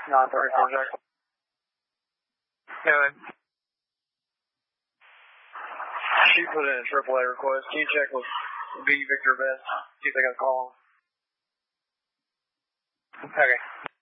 934 Jack. Anyway. She put in a AAA request. Can you check with B Victor Best? See if they got a call. Okay.